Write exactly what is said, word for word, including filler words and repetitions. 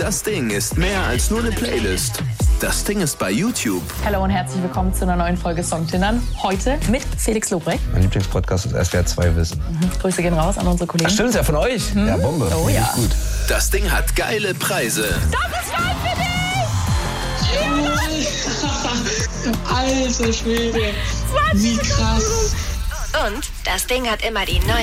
Das Ding ist mehr als nur eine Playlist. Das Ding ist bei YouTube. Hallo und herzlich willkommen zu einer neuen Folge Songtindern. Heute mit Felix Lobrecht. Mein Lieblingspodcast ist S W R zwei Wissen. Mhm. Grüße gehen raus an unsere Kollegen. Ach, stimmt, ist ja von euch. Mhm. Ja, Bombe. Oh ja. Gut. Das Ding hat geile Preise. Das ist geil für dich! Alter Schwede. Wie krass. Und das Ding hat immer die neuesten